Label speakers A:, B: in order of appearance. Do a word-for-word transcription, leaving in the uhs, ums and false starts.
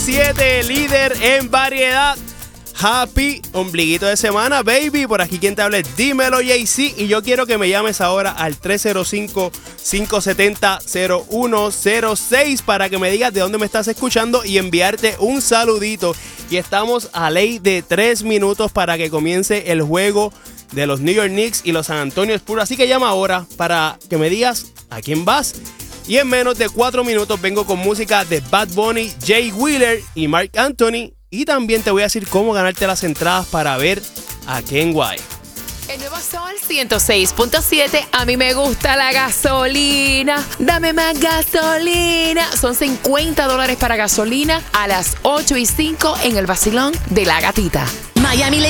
A: siete, líder en variedad. Happy ombliguito de semana, baby. Por aquí quien te habla es Dímelo Jay-Z. Y yo quiero que me llames ahora al tres cero cinco, cinco siete cero, cero uno cero seis para que me digas de dónde me estás escuchando y enviarte un saludito. Y estamos a ley de tres minutos para que comience el juego de los New York Knicks y los San Antonio Spurs. Así que llama ahora para que me digas a quién vas. Y en menos de cuatro minutos vengo con música de Bad Bunny, Jay Wheeler y Marc Anthony. Y también te voy a decir cómo ganarte las entradas para ver a Ken White.
B: El nuevo Sol ciento seis punto siete. A mí me gusta la gasolina. Dame más gasolina. Son cincuenta dólares para gasolina a las ocho y cinco en el vacilón de La Gatita. Miami